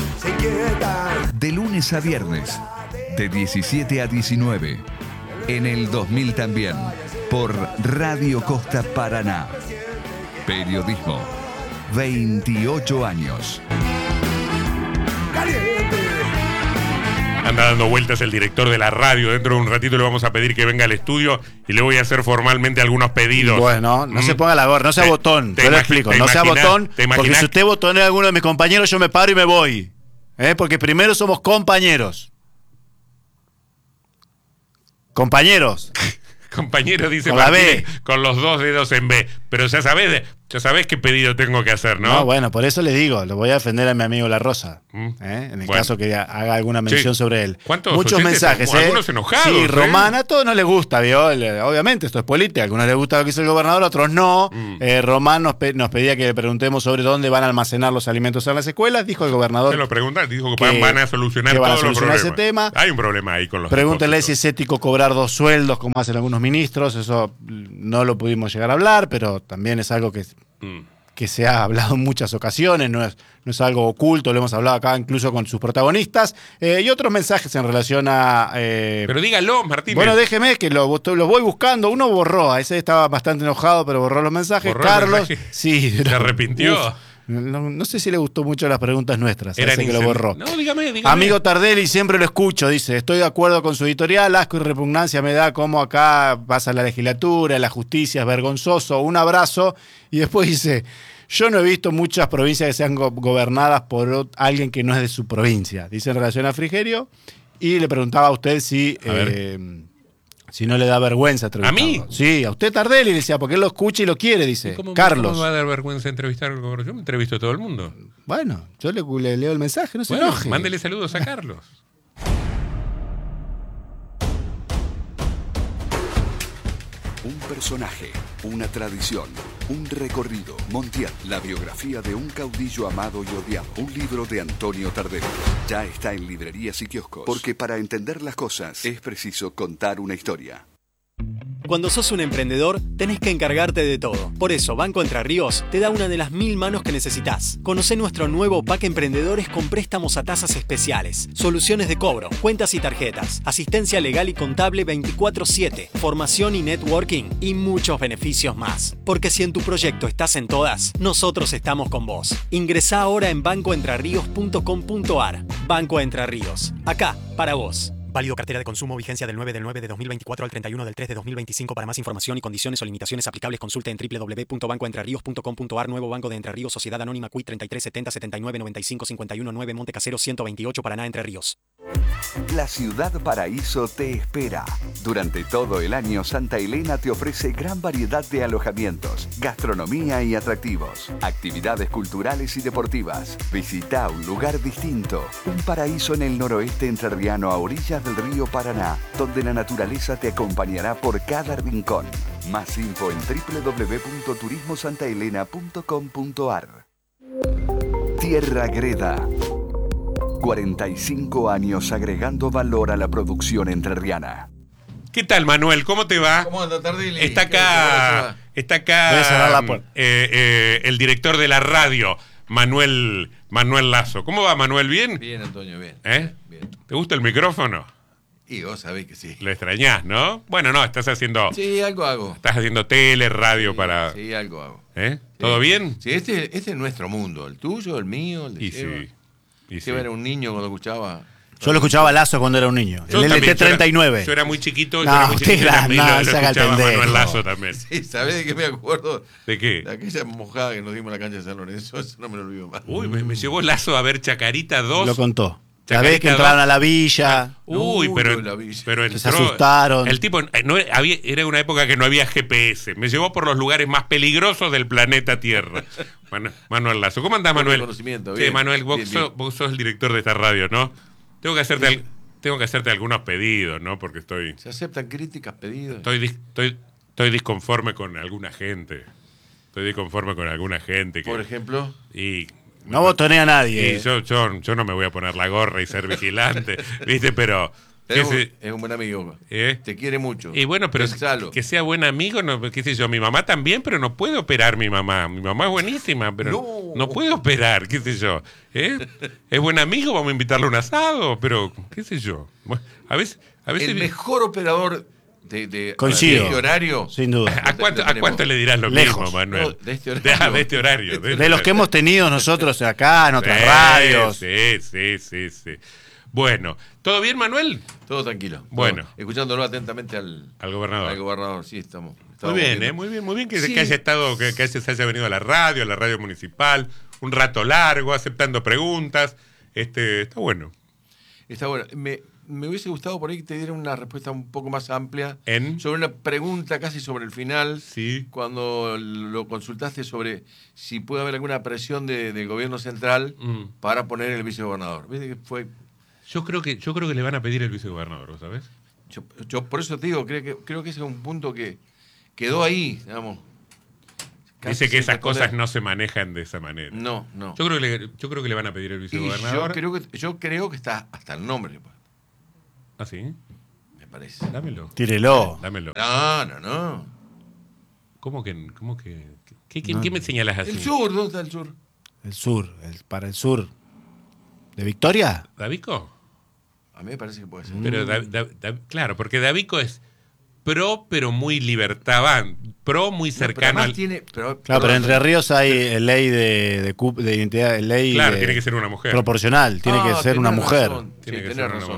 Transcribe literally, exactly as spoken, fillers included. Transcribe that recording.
se inquietan. De lunes a viernes, de diecisiete a diecinueve. En el dos mil también, por Radio Costa Paraná. Periodismo, veintiocho años. Caliente. Anda dando vueltas el director de la radio. Dentro de un ratito le vamos a pedir que venga al estudio y le voy a hacer formalmente algunos pedidos. Bueno, no mm. se ponga la gorra, no sea te, botón. Te yo imagi- le explico, te no sea imagina- botón, te porque imaginas- si usted botonea a alguno de mis compañeros, yo me paro y me voy. ¿Eh? Porque primero somos compañeros. Compañeros. Compañero, dice Con la Martínez, B. con los dos dedos en B. Pero ya sabés, ya sabés qué pedido tengo que hacer, ¿no? No, bueno, por eso le digo, lo voy a defender a mi amigo La Rosa. Mm. ¿eh? En el Bueno. caso que haga alguna mención Sí. sobre él. ¿Cuántos Muchos oyentes? mensajes, Como ¿eh? algunos enojados, Sí, ¿eh? Román, a todos no les gusta, ¿vio? El- obviamente, esto es política. A algunos les gusta lo que hizo el gobernador, a otros no. Mm. Eh, Román nos, pe- nos pedía que le preguntemos sobre dónde van a almacenar los alimentos en las escuelas. Dijo el gobernador. Se lo preguntan, dijo que, que- van a solucionar que van a todos los solucionar ese problemas. tema. Hay un problema ahí con los Pregúntenle si depósitos. es ético cobrar dos sueldos, como hacen algunos ministros. Eso no lo pudimos llegar a hablar, pero también es algo que, Mm. que se ha hablado en muchas ocasiones, no es, no es algo oculto, lo hemos hablado acá incluso con sus protagonistas. Eh, y otros mensajes en relación a... eh, Pero dígalo, Martínez. bueno, déjeme que lo, lo voy buscando. Uno borró, ese estaba bastante enojado, pero borró los mensajes. ¿Borró el Carlos, mensaje? sí. ¿Se pero- arrepintió? uf, no, no sé si le gustó mucho las preguntas nuestras, Eran ese que lo incen- borró. No, dígame, dígame. Amigo Tardelli, siempre lo escucho, dice, estoy de acuerdo con su editorial, asco y repugnancia me da como acá pasa la legislatura, la justicia es vergonzoso, un abrazo, y después dice, yo no he visto muchas provincias que sean go- gobernadas por ot- alguien que no es de su provincia, dice en relación a Frigerio, y le preguntaba a usted si... A ver. eh, si no le da vergüenza entrevistarlo. ¿A mí? Sí, a usted Tardelli, le decía, porque él lo escucha y lo quiere, dice. ¿Y ¿Cómo, Carlos. ¿Cómo me va a dar vergüenza entrevistar al gobernador? Yo me entrevisto a todo el mundo. Bueno, yo le, le leo el mensaje, no se Bueno, enoje. mándele saludos a Carlos. Un personaje, una tradición, un recorrido. Montiel, la biografía de un caudillo amado y odiado. Un libro de Antonio Tardelli. Ya está en librerías y kioscos. Porque para entender las cosas es preciso contar una historia. Cuando sos un emprendedor, tenés que encargarte de todo. Por eso, Banco Entre Ríos te da una de las mil manos que necesitas. Conocé nuestro nuevo pack Emprendedores con préstamos a tasas especiales, soluciones de cobro, cuentas y tarjetas, asistencia legal y contable veinticuatro siete, formación y networking y muchos beneficios más. Porque si en tu proyecto estás en todas, nosotros estamos con vos. Ingresá ahora en banco entre ríos punto com punto a r. Banco Entre Ríos. Acá, para vos. Válido cartera de consumo, vigencia del nueve del nueve de dos mil veinticuatro al treinta y uno del tres de dos mil veinticinco. Para más información y condiciones o limitaciones aplicables, consulte en doble u doble u doble u punto banco entre ríos punto com punto a r. Nuevo Banco de Entre Ríos, Sociedad Anónima C U I treinta y tres setenta setenta y nueve noventa y cinco cincuenta y uno nueve Monte Casero ciento veintiocho Paraná, Entre Ríos. La Ciudad Paraíso te espera. Durante todo el año, Santa Elena te ofrece gran variedad de alojamientos, gastronomía y atractivos, actividades culturales y deportivas. Visita un lugar distinto, un paraíso en el noroeste entrerriano a orillas del río Paraná, donde la naturaleza te acompañará por cada rincón. Más info en doble u doble u doble u punto turismo santa elena punto com punto a r. Tierra Greda. cuarenta y cinco años agregando valor a la producción entrerriana. ¿Qué tal, Manuel? ¿Cómo te va? ¿Cómo anda, Tardelli? Está ¿Qué tal? acá, está acá Voy a cerrar la puerta. eh, eh, el director de la radio, Manuel, Manuel Lazo. ¿Cómo va, Manuel? ¿Bien? Bien, Antonio, bien. ¿Eh? Bien. ¿Te gusta el micrófono? Y vos sabés que sí. Lo extrañás, ¿no? Bueno, no, estás haciendo, Sí, algo hago. estás haciendo tele, radio Sí, para... Sí, algo hago. ¿Eh? Sí. ¿Todo bien? Sí, este, este es nuestro mundo. El tuyo, el mío, el de Y Seba. sí. Y sí. Seba era un niño cuando escuchaba. Yo lo escuchaba a Lazo cuando era un niño. Yo el también, L T treinta y nueve. Yo era, yo era muy chiquito, yo No, era muy usted chiquito era- y no, lo, lo se haga el escuchaba pendejo. Manuel Lazo también. Sí, ¿sabés de qué me acuerdo? ¿De qué? De aquella mojada que nos dimos en la cancha de San Lorenzo. Eso no me lo olvido más. Uy, me, me llevó Lazo a ver Chacarita dos. Lo contó. La Chacarita vez que dos. entraron a la villa. Uy, Uy, pero, la villa. pero Que se entró- asustaron. El tipo, eh, no, había, era una época que no había G P S. Me llevó por los lugares más peligrosos del planeta Tierra. Manu- Manuel Lazo. ¿Cómo andás, Buen Manuel? reconocimiento, Sí, bien, Manuel, vos, bien, sos, bien. vos sos el director de esta radio, ¿no? Tengo que hacerte, al- tengo que hacerte algunos pedidos, ¿no? Porque estoy, ¿Se aceptan críticas, pedidos? estoy, dis- estoy, estoy disconforme con alguna gente. Estoy disconforme con alguna gente. Que, Por ejemplo, y No botonea a nadie. y yo, yo, yo no me voy a poner la gorra y ser vigilante, ¿viste? Pero, Es un, se- es un buen amigo. ¿Eh? Te quiere mucho. Y bueno, pero Pensalo. que sea buen amigo, no, qué sé yo, mi mamá también, pero no puede operar mi mamá. Mi mamá es buenísima, pero no, No. puede operar, qué sé yo. ¿Eh? Es buen amigo, vamos a invitarle a un asado, pero qué sé yo. Bueno, a veces, a veces El mejor operador de, de, Coincido. de este horario. Sin duda. ¿A cuánto, ¿A cuánto le dirás lo Lejos. mismo, Manuel? No, de este horario. De, ah, de este horario. de- De los que hemos tenido nosotros acá, en otras Sí, radios. Sí, sí, sí, sí. Bueno, ¿todo bien, Manuel? Todo tranquilo. Bueno. Todo- escuchándolo atentamente al, Al gobernador. al gobernador, sí, estamos. Muy estamos bien, viendo. ¿eh? Muy bien, muy bien que, Sí. que haya estado, que, que haya- se haya venido a la radio, a la radio municipal, un rato largo, aceptando preguntas. Este, está bueno. Está bueno. Me, me hubiese gustado por ahí que te diera una respuesta un poco más amplia ¿En? sobre una pregunta casi sobre el final. Sí. Cuando lo consultaste sobre si puede haber alguna presión de- del gobierno central Mm. para poner el vicegobernador. ¿Viste que fue? Yo creo que, yo creo que le van a pedir el vicegobernador, ¿sabes? Yo, yo por eso te digo, creo que, creo que ese es un punto que quedó ahí, digamos. Casi Dice que sin esas responder. cosas no se manejan de esa manera. No, no. Yo creo que le, yo creo que le van a pedir el Y vicegobernador. yo creo que yo creo que está hasta el nombre, pues, ¿Ah, sí? me parece. Dámelo. Tírelo. Dámelo. No, no, no. ¿Cómo que, cómo que, qué, qué- qué me señalas así? El sur, ¿dónde está el sur? El sur, el- para el sur. ¿De Victoria? ¿Davico? A mí me parece que puede ser. Pero Da- Da- Da- claro, porque Davico es pro, pero muy libertad, va, pro muy No, pero cercano además al... tiene, pero, Claro, pero perdón, Entre Ríos hay eh, ley de, de, cu- de identidad, ley Claro, de- tiene que ser una mujer. proporcional, tiene Ah, que ser tenés una mujer. razón. Sí, Tiene que tenés ser una razón.